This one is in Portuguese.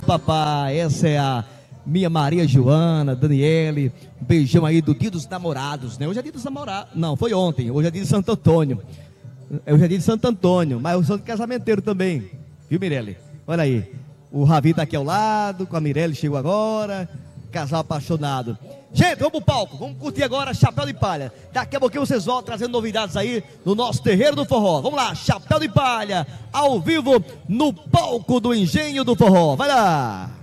papai. Essa é a minha Maria Joana, Daniele. Um beijão aí do Dia dos Namorados, né? Hoje é Dia dos Namorados. Não, foi ontem. Hoje é Dia de Santo Antônio. Hoje é Dia de Santo Antônio, mas eu sou de casamenteiro também. Viu, Mirelle? Olha aí. O Ravi tá aqui ao lado, com a Mirelle, chegou agora. Casal apaixonado. Gente, vamos pro palco, vamos curtir agora Chapéu de Palha. Daqui a pouquinho vocês voltam trazendo novidades aí no nosso terreiro do forró. Vamos lá, Chapéu de Palha, ao vivo no palco do Engenho do Forró. Vai lá!